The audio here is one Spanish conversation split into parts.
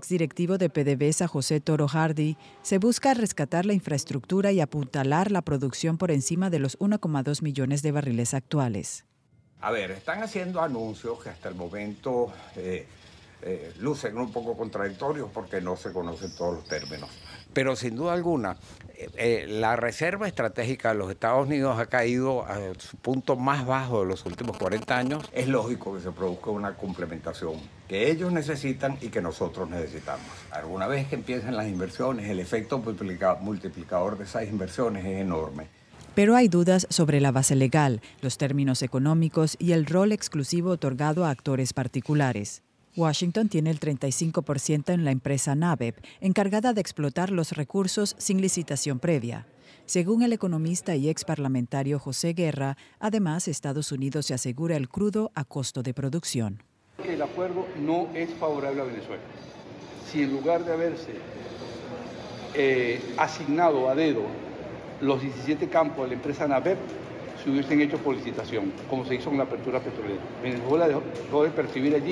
exdirectivo de PDVSA, José Toro Hardy, se busca rescatar la infraestructura y apuntalar la producción por encima de los 1,2 millones de barriles actuales. A ver, están haciendo anuncios que hasta el momento lucen un poco contradictorios porque no se conocen todos los términos. Pero sin duda alguna, la reserva estratégica de los Estados Unidos ha caído a su punto más bajo de los últimos 40 años. Es lógico que se produzca una complementación que ellos necesitan y que nosotros necesitamos. Alguna vez que empiecen las inversiones, el efecto multiplicador de esas inversiones es enorme. Pero hay dudas sobre la base legal, los términos económicos y el rol exclusivo otorgado a actores particulares. Washington tiene el 35% en la empresa NABEP, encargada de explotar los recursos sin licitación previa. Según el economista y ex parlamentario José Guerra, además, Estados Unidos se asegura el crudo a costo de producción. El acuerdo no es favorable a Venezuela. Si en lugar de haberse asignado a dedo los 17 campos de la empresa NABEP, se hubiesen hecho por licitación, como se hizo en la apertura petrolera. Venezuela dejó de percibir allí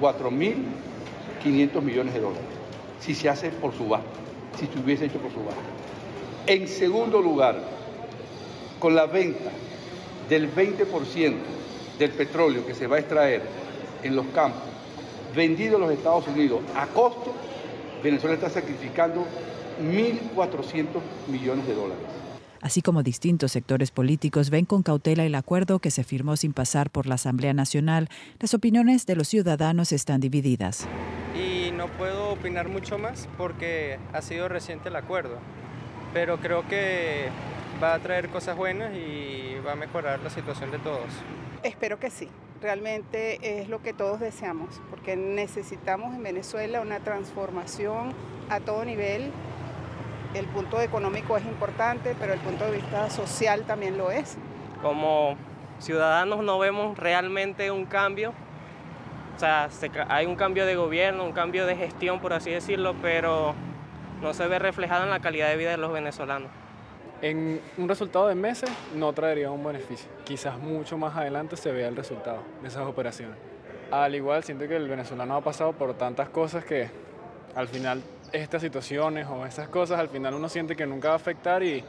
4.500 millones de dólares, si se hace por subasta, si se hubiese hecho por subasta. En segundo lugar, con la venta del 20% del petróleo que se va a extraer en los campos, vendido a los Estados Unidos a costo, Venezuela está sacrificando 1.400 millones de dólares. Así como distintos sectores políticos ven con cautela el acuerdo que se firmó sin pasar por la Asamblea Nacional, las opiniones de los ciudadanos están divididas. Y no puedo opinar mucho más porque ha sido reciente el acuerdo, pero creo que va a traer cosas buenas y va a mejorar la situación de todos. Espero que sí, realmente es lo que todos deseamos, porque necesitamos en Venezuela una transformación a todo nivel. El punto económico es importante, pero el punto de vista social también lo es. Como ciudadanos no vemos realmente un cambio, o sea, hay un cambio de gobierno, un cambio de gestión, por así decirlo, pero no se ve reflejado en la calidad de vida de los venezolanos. En un resultado de meses no traería un beneficio. Quizás mucho más adelante se vea el resultado de esas operaciones. Al igual, siento que el venezolano ha pasado por tantas cosas que al final estas situaciones o esas cosas al final uno siente que nunca va a afectar y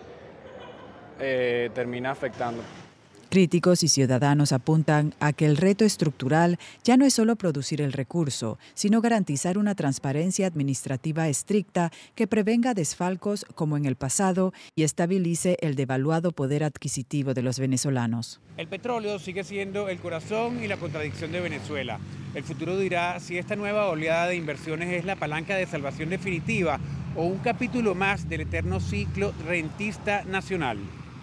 termina afectando. Críticos y ciudadanos apuntan a que el reto estructural ya no es solo producir el recurso, sino garantizar una transparencia administrativa estricta que prevenga desfalcos como en el pasado y estabilice el devaluado poder adquisitivo de los venezolanos. El petróleo sigue siendo el corazón y la contradicción de Venezuela. El futuro dirá si esta nueva oleada de inversiones es la palanca de salvación definitiva o un capítulo más del eterno ciclo rentista nacional.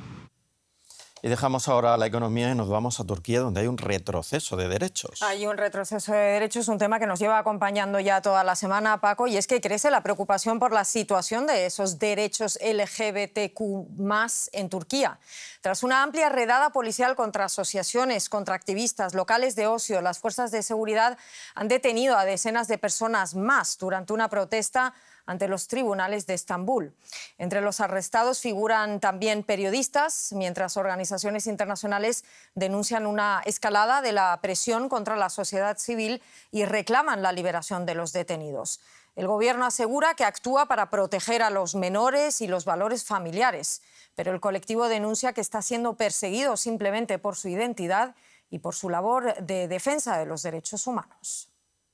Y dejamos ahora la economía y nos vamos a Turquía, donde hay un retroceso de derechos. Hay un retroceso de derechos, un tema que nos lleva acompañando ya toda la semana, Paco, y es que crece la preocupación por la situación de esos derechos LGBTQ+ en Turquía. Tras una amplia redada policial contra asociaciones, contra activistas, locales de ocio, las fuerzas de seguridad han detenido a decenas de personas más durante una protesta ante los tribunales de Estambul. Entre los arrestados figuran también periodistas, mientras organizaciones internacionales denuncian una escalada de la presión contra la sociedad civil y reclaman la liberación de los detenidos. El gobierno asegura que actúa para proteger a los menores y los valores familiares, pero el colectivo denuncia que está siendo perseguido simplemente por su identidad y por su labor de defensa de los derechos humanos.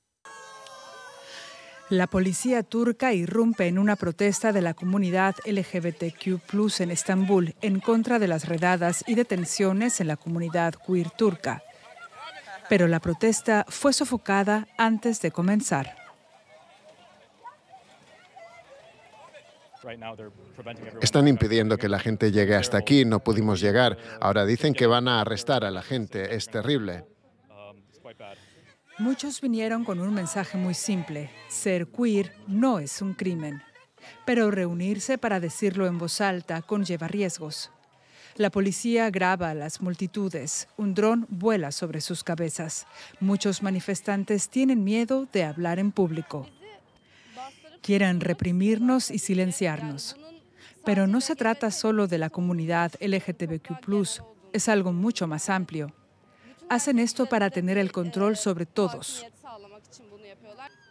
La policía turca irrumpe en una protesta de la comunidad LGBTQ+ en Estambul en contra de las redadas y detenciones en la comunidad queer turca. Pero la protesta fue sofocada antes de comenzar. Están impidiendo que la gente llegue hasta aquí, no pudimos llegar. Ahora dicen que van a arrestar a la gente, es terrible. Muchos vinieron con un mensaje muy simple: ser queer no es un crimen. Pero reunirse para decirlo en voz alta conlleva riesgos. La policía graba a las multitudes, un dron vuela sobre sus cabezas. Muchos manifestantes tienen miedo de hablar en público. Quieren reprimirnos y silenciarnos. Pero no se trata solo de la comunidad LGBTQ+, es algo mucho más amplio. Hacen esto para tener el control sobre todos.